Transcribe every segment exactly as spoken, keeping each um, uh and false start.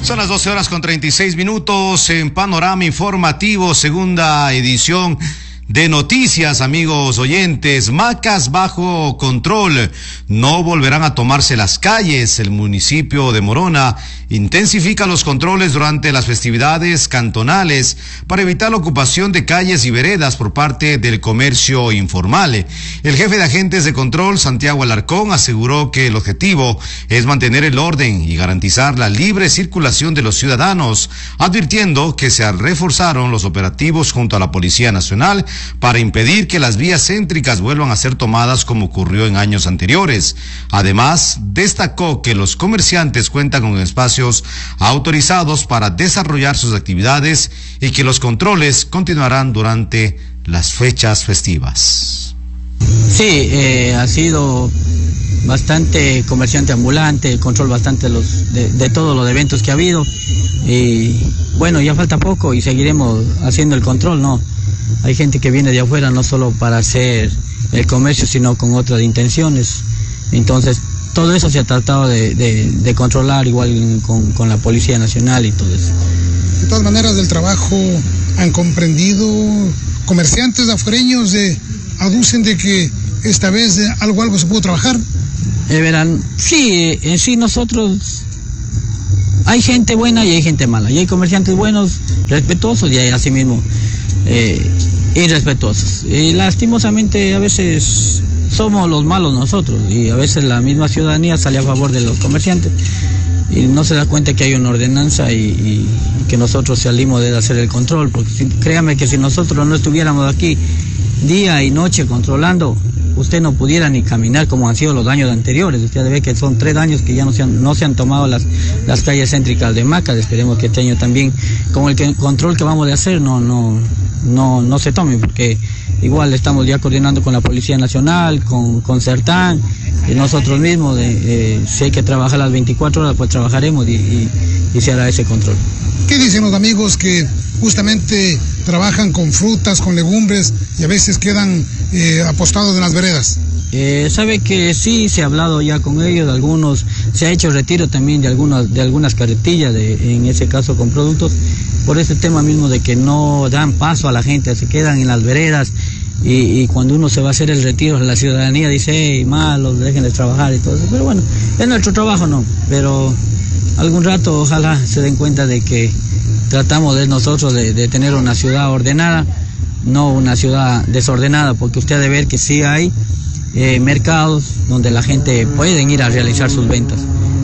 Son las doce horas con treinta y seis minutos en Panorama Informativo, segunda edición de noticias, amigos oyentes. Macas bajo control, no volverán a tomarse las calles. El municipio de Morona intensifica los controles durante las festividades cantonales para evitar la ocupación de calles y veredas por parte del comercio informal. El jefe de agentes de control, Santiago Alarcón, aseguró que el objetivo es mantener el orden y garantizar la libre circulación de los ciudadanos, advirtiendo que se reforzaron los operativos junto a la Policía Nacional para impedir que las vías céntricas vuelvan a ser tomadas como ocurrió en años anteriores. Además, destacó que los comerciantes cuentan con espacios autorizados para desarrollar sus actividades y que los controles continuarán durante las fechas festivas. Sí, eh, ha sido bastante comerciante ambulante, control bastante los, de, de todos los eventos que ha habido. Y bueno, ya falta poco y seguiremos haciendo el control, ¿no? Hay gente que viene de afuera no solo para hacer el comercio, sino con otras intenciones. Entonces, todo eso se ha tratado de, de, de controlar, igual con, con la Policía Nacional y todo eso. De todas maneras, del trabajo han comprendido, comerciantes afuereños de, aducen de que esta vez algo algo se pudo trabajar. Eh, verán, sí, en sí nosotros, hay gente buena y hay gente mala, y hay comerciantes buenos, respetuosos, y hay así mismo eh, irrespetuosos. Y lastimosamente a veces somos los malos nosotros, y a veces la misma ciudadanía sale a favor de los comerciantes y no se da cuenta que hay una ordenanza y, y que nosotros salimos de hacer el control, porque si, créame que si nosotros no estuviéramos aquí día y noche controlando, usted no pudiera ni caminar como han sido los años anteriores. Usted ve que son tres años que ya no se han, no se han tomado las, las calles céntricas de Macas. Esperemos que este año también, con el que, control que vamos a hacer, no, no, no, no se tome, porque igual estamos ya coordinando con la Policía Nacional, con, con CERTAN, y nosotros mismos, de, eh, si hay que trabajar las veinticuatro horas, pues trabajaremos y, y, y se hará ese control. ¿Qué dicen los amigos que justamente trabajan con frutas, con legumbres y a veces quedan eh, apostados en las veredas? Eh, sabe que sí, se ha hablado ya con ellos, algunos, se ha hecho retiro también de algunas, de algunas carretillas, de, en ese caso con productos, por ese tema mismo de que no dan paso a la gente, se quedan en las veredas, y, y cuando uno se va a hacer el retiro, la ciudadanía dice, hey, malos, déjenles trabajar y todo eso, pero bueno, es nuestro trabajo, ¿no? Pero algún rato ojalá se den cuenta de que tratamos de nosotros de, de tener una ciudad ordenada, no una ciudad desordenada, porque usted ha de ver que sí hay eh, mercados donde la gente puede ir a realizar sus ventas.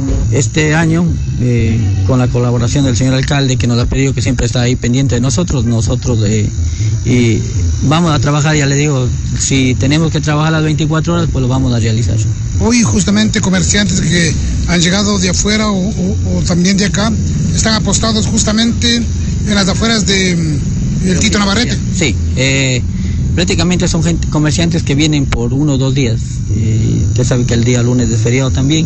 Este año, eh, con la colaboración del señor alcalde, que nos ha pedido que siempre está ahí pendiente de nosotros, nosotros eh, y vamos a trabajar, ya le digo, si tenemos que trabajar las veinticuatro horas, pues lo vamos a realizar. Hoy justamente comerciantes que han llegado de afuera o, o, o también de acá, están apostados justamente en las afueras de el Tito Navarrete. Sí, eh, prácticamente son gente, comerciantes que vienen por uno o dos días. Eh, usted sabe que el día lunes es feriado también.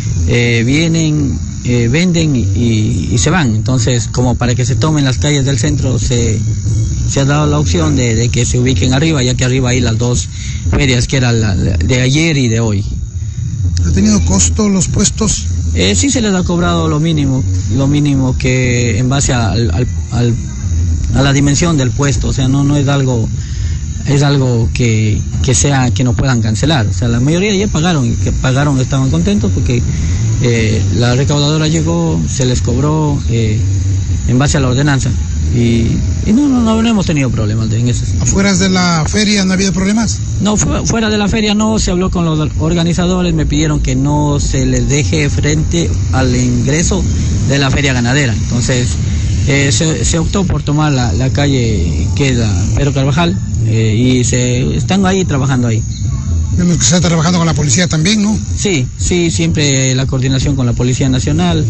Eh, vienen, eh, venden y, y, y se van. Entonces, como para que se tomen las calles del centro, se, se ha dado la opción de, de que se ubiquen arriba, ya que arriba hay las dos ferias, que era la, la de ayer y de hoy. ¿Ha tenido costo los puestos? Eh, sí se les ha cobrado lo mínimo, lo mínimo que en base al, al, al, a la dimensión del puesto, o sea, no, no es algo, es algo que, que sea, que no puedan cancelar. O sea, la mayoría ya pagaron, y que pagaron estaban contentos porque eh, la recaudadora llegó, se les cobró eh, en base a la ordenanza. Y, y no, no, no, no hemos tenido problemas en eso. ¿Afuera de la feria no ha habido problemas? No, fu fuera de la feria no, se habló con los organizadores, me pidieron que no se les deje frente al ingreso de la feria ganadera. Entonces, eh, se, se optó por tomar la, la calle que es la Pedro Carvajal, eh, y se están ahí trabajando ahí. Vemos que se está trabajando con la policía también, ¿no? Sí, sí, siempre la coordinación con la Policía Nacional.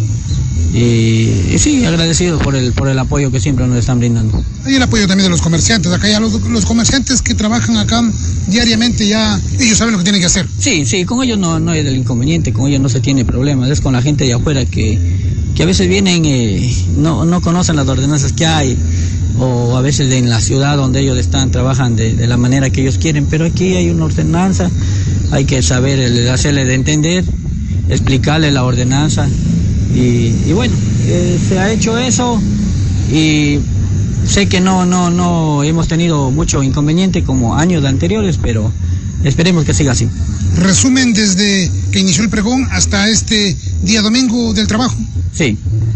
Y, y sí, agradecido por el por el apoyo que siempre nos están brindando. Hay el apoyo también de los comerciantes. Acá ya los, los comerciantes que trabajan acá diariamente, ya ellos saben lo que tienen que hacer. Sí, sí, con ellos no, no hay del inconveniente, con ellos no se tiene problemas. Es con la gente de afuera que, que a veces vienen, eh, no, no conocen las ordenanzas que hay, o a veces en la ciudad donde ellos están trabajan de, de la manera que ellos quieren, pero aquí hay una ordenanza, hay que saber hacerles de entender, explicarles la ordenanza. Y, y bueno, eh, se ha hecho eso y sé que no, no, no hemos tenido mucho inconveniente como años anteriores, pero esperemos que siga así. Resumen desde que inició el pregón hasta este día domingo del trabajo. Sí,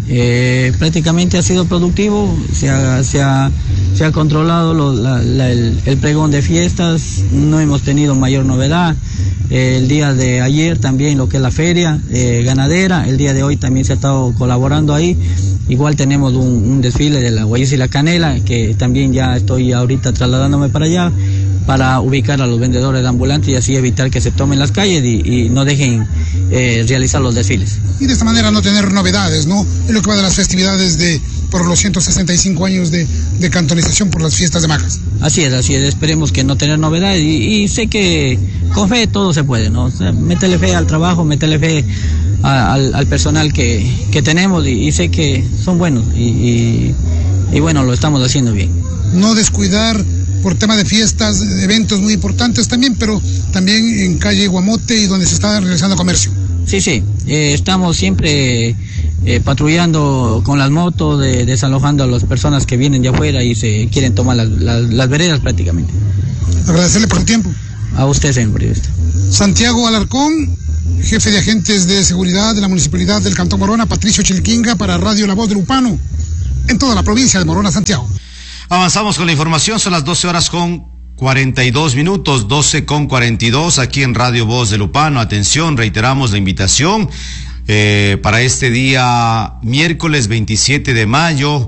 eh, prácticamente ha sido productivo, se ha, se ha, se ha controlado lo, la, la, el, el pregón de fiestas, no hemos tenido mayor novedad. Eh, el día de ayer también lo que es la feria eh, ganadera, el día de hoy también se ha estado colaborando ahí. Igual tenemos un, un desfile de la guayesa y la canela, que también ya estoy ahorita trasladándome para allá, para ubicar a los vendedores ambulantes y así evitar que se tomen las calles y, y no dejen eh, realizar los desfiles. Y de esta manera no tener novedades, ¿no? En lo que va de las festividades de por los ciento sesenta y cinco años de, de cantonización por las fiestas de Macas. Así es, así es, esperemos que no tener novedades y, y sé que con fe todo se puede, ¿no? O sea, métele fe al trabajo, métele fe a, al, al personal que, que tenemos y, y sé que son buenos y, y, y bueno, lo estamos haciendo bien. No descuidar por tema de fiestas, eventos muy importantes también, pero también en calle Guamote y donde se está realizando comercio. Sí, sí, eh, estamos siempre eh, patrullando con las motos, de, desalojando a las personas que vienen de afuera y se quieren tomar las, las, las veredas prácticamente. Agradecerle por su tiempo. A usted, señor periodista. Santiago Alarcón, jefe de agentes de seguridad de la Municipalidad del Cantón Morona, Patricio Chiliquinga, para Radio La Voz del Upano, en toda la provincia de Morona, Santiago. Avanzamos con la información, son las doce horas con cuarenta y dos minutos, doce con cuarenta y dos aquí en Radio Voz del Upano. Atención, reiteramos la invitación eh, para este día miércoles veintisiete de mayo.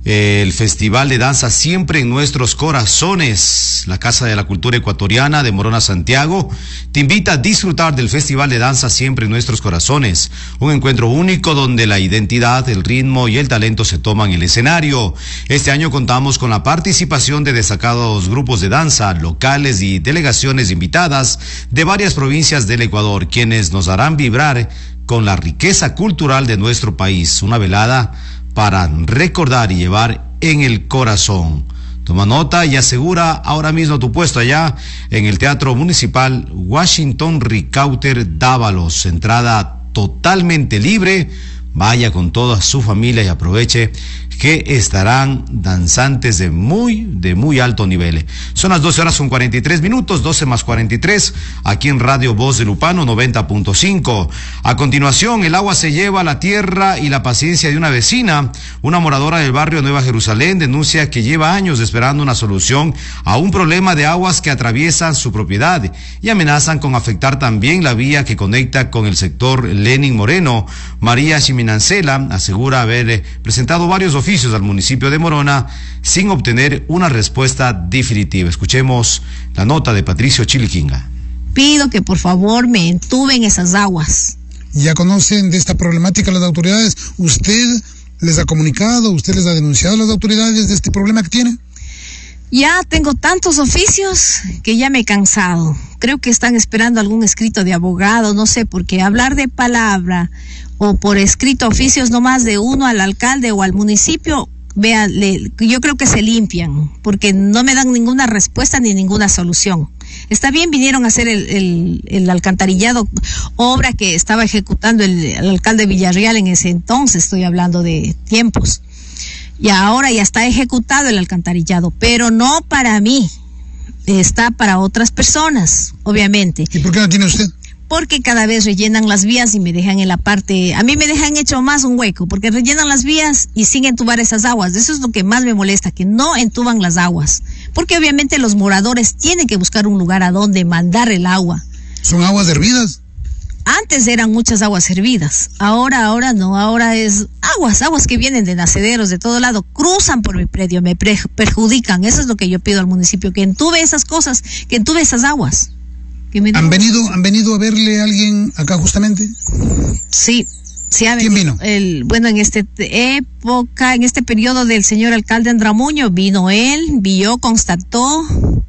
El Festival de Danza Siempre en Nuestros Corazones, la Casa de la Cultura Ecuatoriana de Morona, Santiago, te invita a disfrutar del Festival de Danza Siempre en Nuestros Corazones, un encuentro único donde la identidad, el ritmo y el talento se toman el escenario. Este año contamos con la participación de destacados grupos de danza locales y delegaciones invitadas de varias provincias del Ecuador, quienes nos harán vibrar con la riqueza cultural de nuestro país. Una velada para recordar y llevar en el corazón. Toma nota y asegura ahora mismo tu puesto allá en el Teatro Municipal Washington Ricauter Dávalos. Entrada totalmente libre. Vaya con toda su familia y aproveche que estarán danzantes de muy, de muy alto nivel. Son las doce horas con cuarenta y tres minutos, doce más cuarenta y tres, aquí en Radio Voz del Upano noventa punto cinco. A continuación, el agua se lleva la tierra y la paciencia de una vecina. Una moradora del barrio Nueva Jerusalén denuncia que lleva años esperando una solución a un problema de aguas que atraviesan su propiedad y amenazan con afectar también la vía que conecta con el sector Lenin Moreno. María Chiminancela asegura haber presentado varios oficios al municipio de Morona sin obtener una respuesta definitiva. Escuchemos la nota de Patricio Chiliquinga. Pido que por favor me entuben esas aguas. ¿Ya conocen de esta problemática las autoridades? ¿Usted les ha comunicado, usted les ha denunciado a las autoridades de este problema que tienen? Ya tengo tantos oficios que ya me he cansado. Creo que están esperando algún escrito de abogado, no sé, porque hablar de palabra o por escrito oficios nomás de uno al alcalde o al municipio, vea, le, yo creo que se limpian, porque no me dan ninguna respuesta ni ninguna solución. Está bien, vinieron a hacer el, el, el alcantarillado, obra que estaba ejecutando el, el alcalde Villarreal en ese entonces, estoy hablando de tiempos. Y ahora ya está ejecutado el alcantarillado, pero no para mí, está para otras personas, obviamente. ¿Y por qué no tiene usted? Porque cada vez rellenan las vías y me dejan en la parte, a mí me dejan hecho más un hueco, porque rellenan las vías y sin entubar esas aguas. Eso es lo que más me molesta, que no entuban las aguas, porque obviamente los moradores tienen que buscar un lugar a donde mandar el agua. ¿Son aguas hervidas? Antes eran muchas aguas hervidas, ahora, ahora no, ahora es aguas, aguas que vienen de nacederos, de todo lado, cruzan por mi predio, me pre- perjudican. Eso es lo que yo pido al municipio, que entube esas cosas, que entube esas aguas. Que me ¿Han venido, han venido a verle a alguien acá justamente? Sí, sí ha venido. ¿Quién vino? El, bueno, en esta época, en este periodo del señor alcalde Andramuño, vino él, vio, constató.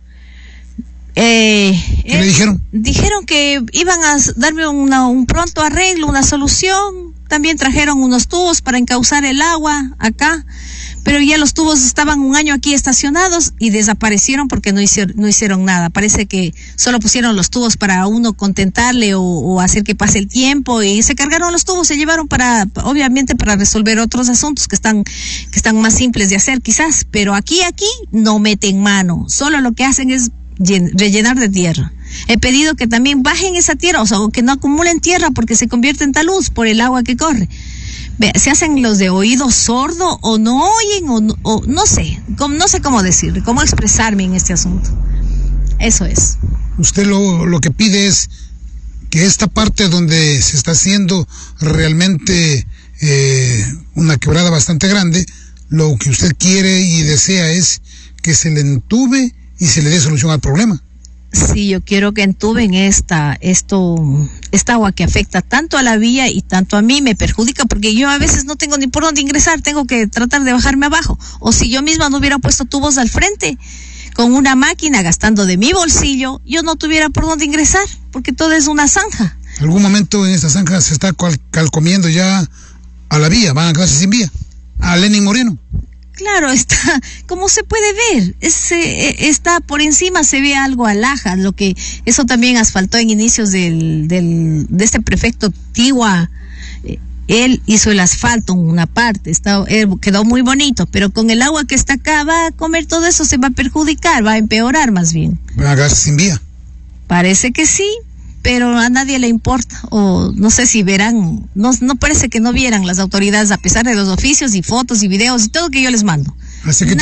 Eh, ¿Qué le dijeron? Dijeron que iban a darme una, un pronto arreglo, una solución. También trajeron unos tubos para encauzar el agua acá, pero ya los tubos estaban un año aquí estacionados y desaparecieron porque no hicieron, no hicieron nada. Parece que solo pusieron los tubos para uno contentarle o, o hacer que pase el tiempo, y se cargaron los tubos, se llevaron para, obviamente, para resolver otros asuntos que están, que están más simples de hacer quizás, pero aquí, aquí no meten mano, solo lo que hacen es rellenar de tierra. He pedido que también bajen esa tierra, o sea, o que no acumulen tierra porque se convierte en talud por el agua que corre. Se hacen los de oído sordo, o no oyen, o no, o no sé, como, no sé cómo decirle, cómo expresarme en este asunto. Eso es. Usted lo, lo que pide es que esta parte donde se está haciendo realmente eh, una quebrada bastante grande, lo que usted quiere y desea es que se le entube y se le dé solución al problema. Sí, yo quiero que entuben esta, esto, esta agua que afecta tanto a la vía y tanto a mí, me perjudica porque yo a veces no tengo ni por dónde ingresar, tengo que tratar de bajarme abajo. O si yo misma no hubiera puesto tubos al frente, con una máquina gastando de mi bolsillo, yo no tuviera por dónde ingresar, porque todo es una zanja. ¿Algún momento en esta zanja se está cal- calcomiendo ya a la vía, van a quedarse sin vía, a Lenin Moreno? Claro, está, como se puede ver, es, eh, está por encima, se ve algo alhaja, lo que, eso también asfaltó en inicios del, del, de este prefecto Tigua. Eh, él hizo el asfalto en una parte, está, eh, quedó muy bonito, pero con el agua que está acá va a comer todo eso, se va a perjudicar, va a empeorar más bien. ¿Van a quedarse sin vía? Parece que sí, pero a nadie le importa, o no sé si verán, no, no parece que no vieran las autoridades a pesar de los oficios y fotos y videos y todo que yo les mando. Así que nadie